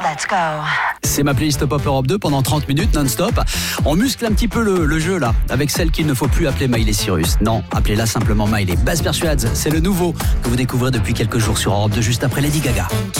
Let's go. C'est ma playlist Pop Europe 2 pendant 30 minutes non-stop. On muscle un petit peu le jeu là, avec celle qu'il ne faut plus appeler Miley Cyrus. Non, appelez-la simplement Miley. Baz Persuades, c'est le nouveau que vous découvrez depuis quelques jours sur Europe 2 juste après Lady Gaga.